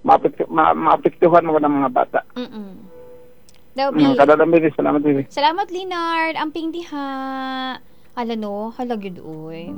maapektuhan mo ng mga bata. Daw, Kadadami, salamat din. Salamat, Leonard. Amping diha. Hala no, halagyod oy.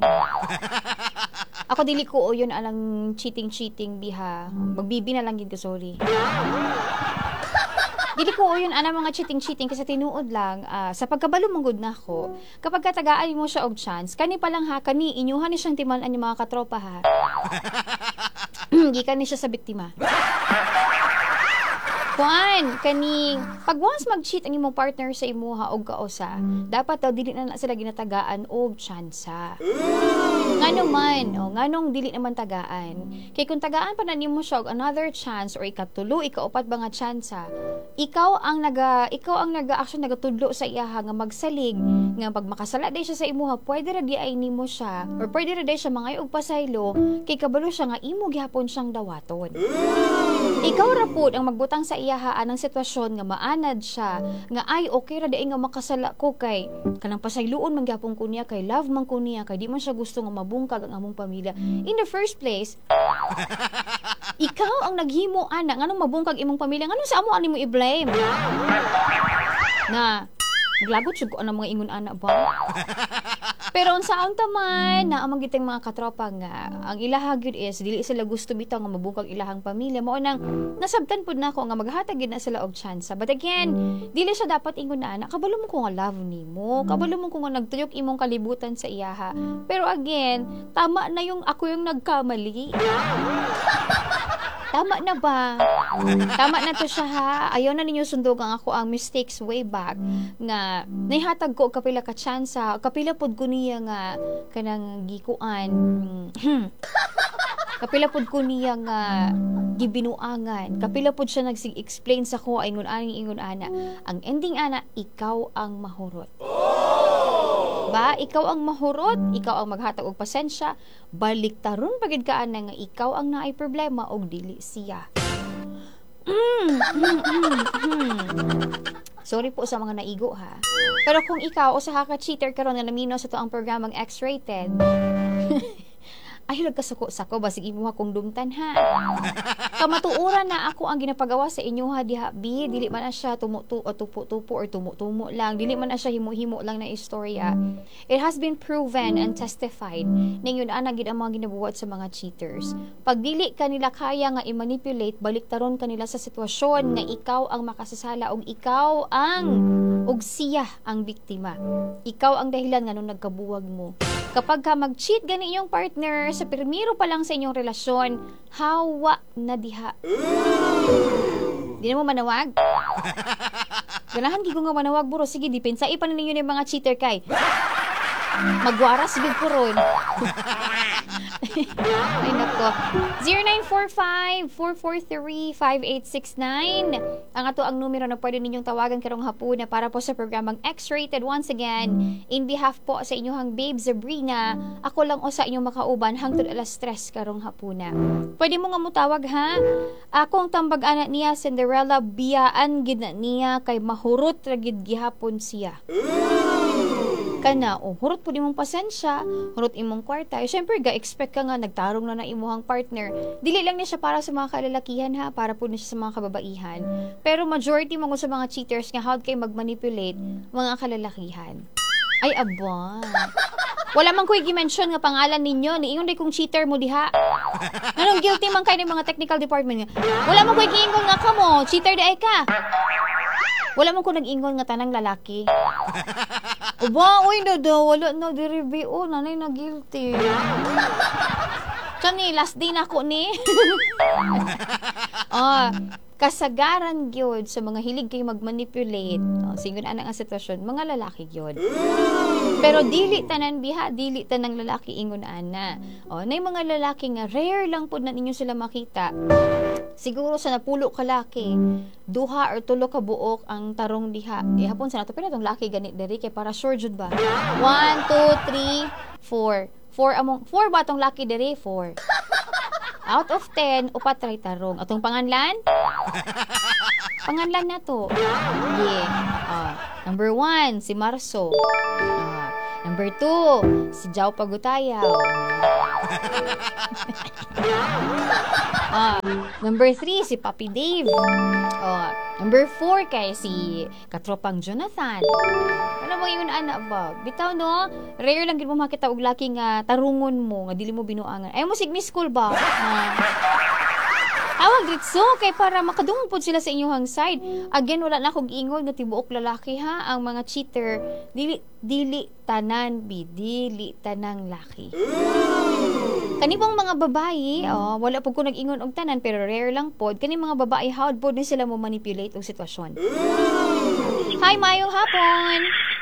Ako dili ko yun alang cheating biha. Magbibi na lang gid ko, sorry. Dili ko yun ana mga cheating kasi tinuod lang sa pagkabalo manggod na ako. Kapag katagaan mo siya og chance, kani pa lang ha, kani inyuhan ni siyang timan-an yung mga katropa ha. Gikan ni siya sa biktima. Juan, kaning pag once mag-cheat ang imong partner sa imuha og kausa, dapat daw dili na sila ginatagaan og tsansa. Nganong dili naman tagaan. Kay kung tagaan pa na nimo siya og another chance or ikatulo, ikaupat ba nga tsansa, ikaw ang naga-action nagatudlo sa iyaha nga magsalig nga pag makasala day siya sa imuha, pwede ra di ay nimo siya or pwede ra day siya mangay og pasaylo kay kabalo siya nga imo gihapon siyang dawaton. Ikaw ra pud ang magbutang sa iyahaan ng sitwasyon nga maanad siya nga ay okay ra di nga makasala ko kay kanang pasayloon man gyapon ko niya kay love man ko niya kay di man siya gusto nga mabungkag ang among pamilya. In the first place, ikaw ang naghimo ana nganong mabungkag imong pamilya, nganong sa amo ani mo i-blame na maglagot jud ko ang mga ingon ana ba. Pero unsaon taman na amang giteng mga katropa nga ang ilaha gyud is dili sila gusto bitaw nga mabungkag ilahang pamilya, mao nang nasabtan pud nako nga maghatag gid na sila og chance. But again, dili siya dapat ingon na kabalo mo ko nga love nimo, kabalo mo ko nga nagtuyok imong kalibutan sa iyaha. Pero again, tama na yung ako yung nagkamali. Tama na ba? Tama na to siya ha. Ayaw na ninyo sundugan ako ang mistakes way back nga naihatag ko kapila ka tsansa, kapila pod ko niya nga kanang gikuan. Kapila pod ko niya nga gibinuangan. Kapila pod siya nagsig-explain sa ko ingon ana. Ang ending ana, ikaw ang mahurot. Ba, ikaw ang mahurot, ikaw ang maghatag og pasensya, baliktaron pagid ka ana nga ikaw ang naay problema og dili siya. Sorry po sa mga naigo ha. Pero kung ikaw usaha ka cheater karon nga naminaw sa to ang programang X-rated, ay nagkasuko-sako basig imuha kong dumtan ha. Kamatuoran na ako ang ginapagawa sa inyo ha diha bi, dili man na siya tupo-tupo or tumo-tumo lang, dili man na siya himo-himo lang na istorya. It has been proven and testified ning yun ana gid ang mga ginabuhat sa mga cheaters. Pag dili kanila kaya nga i-manipulate, baliktaron kanila sa sitwasyon nga ikaw ang makasasala og ikaw ang og siya ang biktima. Ikaw ang dahilan nga nung nagkabuwag mo. Kapag ka mag-cheat gani iyong partner sa pirmiro pa lang sa inyong relasyon, hawa na diha. Di na mo manawag? Ganahan gigo nga manawag buro. Sige, dipensai pa ninyo yung mga cheater kay. Magwaras gid ko ron. Ay nako. 0945-443-5869 ang ato ang numero na pwede ninyong tawagan karong hapuna para po sa programang X-rated. Once again, in behalf po sa inyong babe Sabrina, ako lang o sa inyong makauban hangtod alas 3 karong hapuna. Pwede mo nga mutawag ha. Akong tambag anak niya Cinderella, biyaan gid na niya kay mahurot ra gid gihapon siya. Kana hurot pud imong pasensya, hurot imong kwarta. Syempre ga-expect ka nga nagtarong na imuhang partner. Dili lang niya siya para sa mga kalalakihan ha, para pud niya sa mga kababaihan. Pero majority mo sa mga cheaters nga how kay magmanipulate mga kalalakihan. Ay aba. Wala man ko i-mention nga pangalan ninyo, niingon day kong cheater mo diha. Anong guilty man kay ng mga technical department nga. Wala man ko i-ingon nga kamo, cheater di ay ka. Wala man ko nag-ingon nga tanang lalaki. Uba, uy, wala na di-review. Nanay na guilty. Kani, last day na ako ni. Kasagaran gyud sa mga hilig kayo mag-manipulate. Singon ana ang sitwasyon, mga lalaki gyud. Pero dili tanan biha, dili tanang lalaki ingon ana. Nay mga lalaki nga rare lang pud na ninyo sila makita. Siguro sa napulo ka laki, duha or tulo ka buok ang tarong diha. Hapon sa nato pero tong laki gani diri kay para sure jud ba. 1 2 3 4. 4 ba tong laki diri? 4. Out of 10, upat try tarong. Atong panganlan? Panganlan na to. Yeah. Number 1, si Marso. Number 2, si Jao Pagutayaw. Number 3, si Papi Dave. Number 4, kay si Katropang Jonathan. Ano mo yun, anak ba? Bitaw, no? Rare lang mo makita og laki nga tarungon mo, nga dili mo binuangan. Ayaw mo sigmi school ba? Tawag dito kay para makadungog po sila sa inyong side. Again, wala na akong ingon nga tibuok lalaki ha. Ang mga cheater, dili tanan dili tanang laki. Kanibang mga babae, wala po ko nag-ingon og tanan pero rare lang pod. Kani mga babae hawd pod ni sila mo manipulate og sitwasyon. Hi, mayong hapon.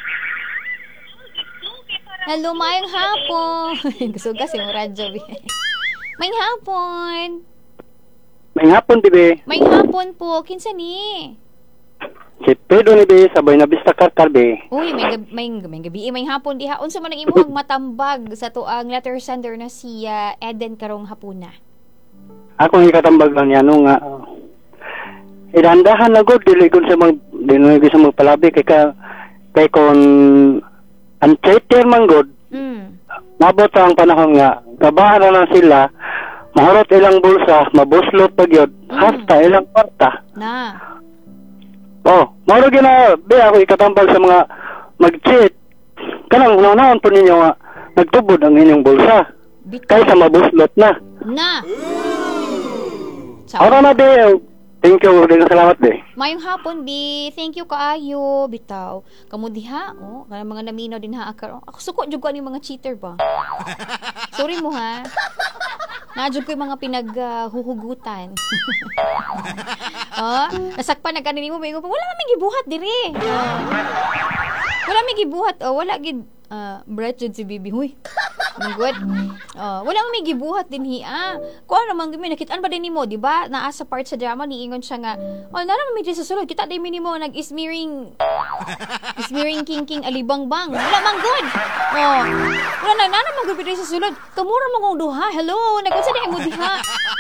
Hello, mayong hapon. Gusto kasi mo radyo. Mayong hapon. May hapon, Bibi. May hapon po. Kinsa ni? Si Pedro ni Bibi, sabay na Vista Karkar, Bibi. Uy, may gabi. May hapon diha. Unsa man ang imuhang matambag sa tuang letter sender na si Eden karong hapuna? Ako ang ikatambag lang yan, nga. Irandahan na good, dili ko sa magpalabi, kay kon ang cheater man good, nabot ang panahon nga, gabahan na lang sila, mahurot ilang bulsa, mabuslot pagyod, hasta ilang kwarta. Mauro gina, ako ikatambal sa mga mag-cheat. Kanang unaon po ninyo nga, nagtubod ang inyong bulsa. Kaysa mabuslot na. Ora na, Be. Thank you, salamat, Be. Mayong hapon, Bi. Thank you kaayo, bitaw. Kamu diha, kanang mga naminaw din ha akar. Ako suko jud ko ani mga cheater ba. Sorry mo ha. Nadjud ko yung mga pinaghuhugutan. Nasakpan na kanini mo, wala may gibuhat diri. Wala may gibuhat, wala gid bright jud si Bibi. Huy. Good. Wala may gibuhat din hiya. Kuan naman gimi nakitaan ba din nimo, di ba? Naa sa part sa drama niingon siya nga, nara may sa sulod kita din nimo nag-smearing king alibangbang. Wala man good. Wala na man good sa sulod. Kamura mo kong duha. Hello, nagkunsa di mo diha.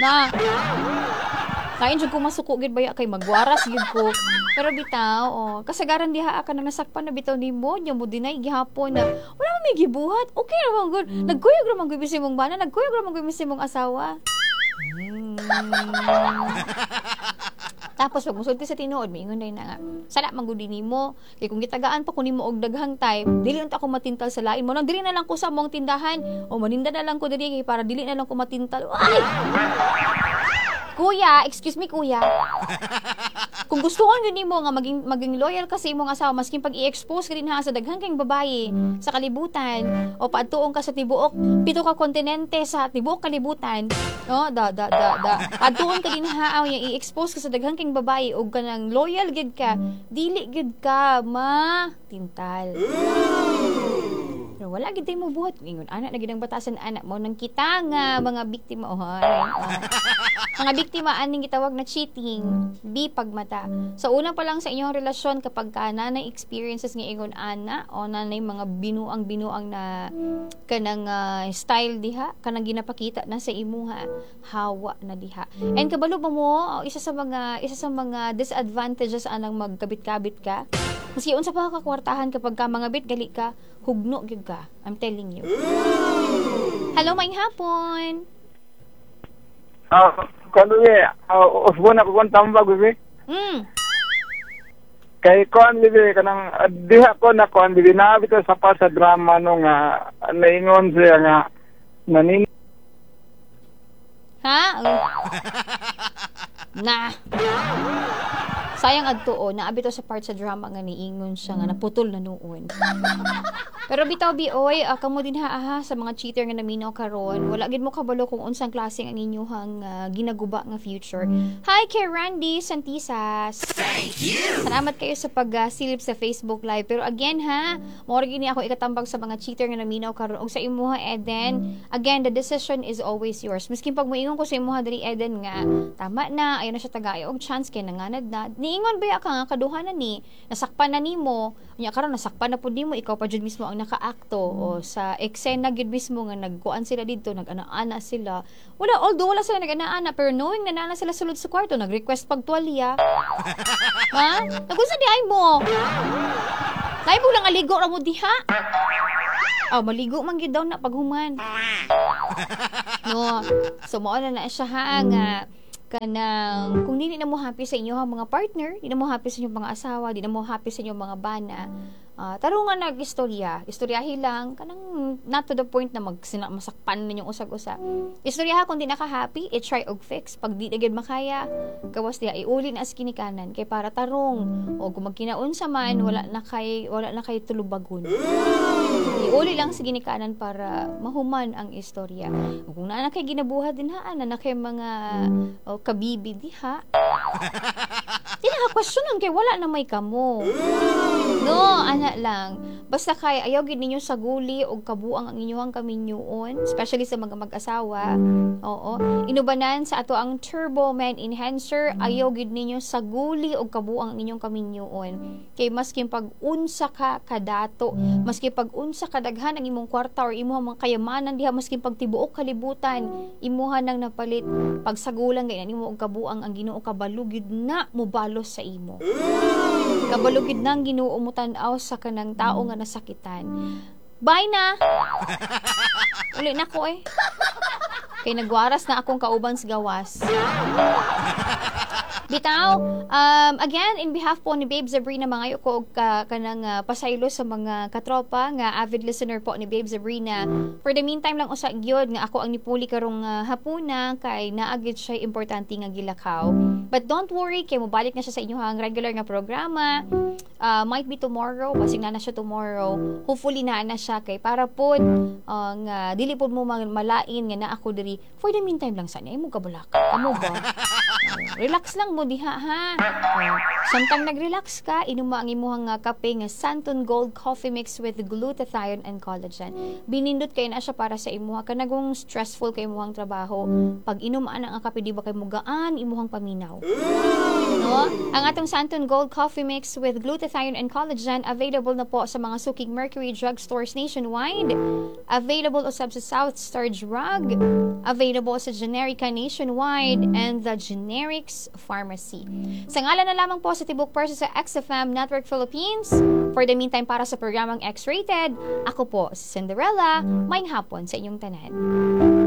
Kain jud ko masuko gid baya kay magwaras gid ko. Pero bitaw, kasagaran diha ka na nasakpan na bitaw nimo, nya mo dinay gihapon na wala man may gibuhat. Okay ra man good. Nagkuyog ra man gyud si mong bana, nagkuyog ra man gyud si mong asawa. Tapos pag musulti sa tinuod, mingon na nga. Sana man gud nimo. Kay kung gitagaan pa ko nimo og daghang time, dili unta ako matintal sa lain mo. Nang dili na lang ko sa mong tindahan o maninda na lang ko diri para dili na lang ko matintal. Ay! Kuya, excuse me kuya. Kung gustuhan yun mo nga maging loyal kasi imong asawa maskin pag i-expose ka din ha sa daghang kang babae sa kalibutan o paadtuon ka sa tibuok 7 ka kontinente sa tibuok kalibutan, adtuon ka din ha i-expose ka sa daghang kang babae ug kanang loyal gid ka, dili gid ka tintal. Pero wala gid mo buhat ingon anak na gid ang batasan anak mo nang kita nga mga biktima mga biktima aning gitawag na cheating pagmata. So una pa lang sa inyong relasyon kapag ka nanay experiences nga ingon ana o nanay mga binuang na kanang style diha kanang ginapakita na sa imuha hawa na diha. And kabalo ba mo isa sa mga disadvantages anang magkabit-kabit ka. Kasi unsa pa ka kwartahan kapag ka mga bit gali ka hugno gyud ka. I'm telling you. Hello, may hapon. Kano usbo na kung tambag, Bibi. Kay kuan, Bibi, kanang diha ko na kuan, Bibi, naabito sa pa sa drama nung naingon siya nga nanin. Sayang adto naabito sa part sa drama nga niingon siya nga naputol na noon. Pero bitaw bioy, kamo din ha sa mga cheater nga naminaw karon. Wala gid mo kabalo kung unsang klase ang inyong ginaguba nga future. Hi kay Randy Santisas. Thank you. Salamat kayo sa pagsilip sa Facebook Live. Pero again mao gini ako ikatambag sa mga cheater nga naminaw karon og sa imuha Eden. Again, the decision is always yours. Miskin pag moingon ko sa imuha diri Eden nga tama na, ayon na siya tagay og chance kay nanganad na. Niingon ba ka nga kaduhanan ni nasakpan na nimo unya karon nasakpan na pud nimo ikaw pa jud mismo ang nakaakto o sa eksena gid mismo nga nagkuan sila didto nag-ana-ana sila although wala sila nag-ana-ana pero knowing na nana sila sulod sa kwarto nag-request pag tuwalya nagunsa di ay mo lang aligo ra mo diha maligo man gid daw na paghuman No. So mao na siya ha nga kanang kung dili na mo happy sa inyo mga partner, di na mo happy sa inyong mga asawa, di na mo happy sa inyong mga bana, tarungan nag-istorya. Istoryahi lang kanang not to the point na masakpan ninyong usag-usa. Istoryaha kung di naka-happy, try og fix. Pag di na gyud makaya, gawas diha iuli na as kinikanan kay para tarong o kung magkinaunsa man wala na kay tulubagon. Iuli lang sa ginikanan para mahuman ang istorya. Kung naa na kay ginabuhat din ha, na kay mga kabibi diha. Di na questionan kay wala na may kamo. No, ana lang. Basta kay ayaw gid ninyo sa guli og kabuang ang inyong kaminyuon, especially sa mga mag-asawa. Oo. Inubanan sa ato ang Turbo Men Enhancer, ayaw gid ninyo sa guli og kabuang ang inyong kaminyuon. Kay maskin pag-unsa ka kadato, maski pag-unsa kadaghan ang imong kwarta or imong mga kayamanan diha, maskin pagtibuok kalibutan, imuha nang napalit pagsagulan gay nimo og kabuang ang Ginoo, kabalugid na mobalos sa imo. Kabalugid na ang Ginoo mo tan-aw sa kanang tao nga nasakitan. Bye na. Uli na ko eh. Kay nagwaras na akong kauban sa gawas. Bitaw, again, in behalf po ni Babe Sabrina, mangayo ko kanang pasaylo sa mga katropa nga avid listener po ni Babe Sabrina. For the meantime lang usa gyud nga ako ang nipuli karong hapuna kay naagid siya importante nga gilakaw. But don't worry, kay mobalik na siya sa inyong regular nga programa. Might be tomorrow, basig na siya tomorrow. Hopefully na siya kay para pod nga dili pod mo malain nga na ako diri. For the meantime lang sana imo kabulak. Amo ba? Relax lang mo diha ha. Samtang nag-relax ka, inuma ang imuhang kape nga Santon Gold Coffee Mix with glutathione and collagen. Binindot kay na siya para sa imuha kanagong stressful kay imuhang trabaho. Pag inumaan ang kape di ba kay mugaan imuhang paminaw. No? Ang atong Santon Gold Coffee Mix with glutathione and collagen available na po sa mga suking Mercury drugstores nationwide. Available usab sa South Star Drug. Available sa Generica nationwide and the Generics Pharmacy. Sa ngalan na lamang po sa Tibok Perso sa XFM Network Philippines. For the meantime, para sa programang X-Rated, ako po si Cinderella. Maayong hapon sa inyong tanan.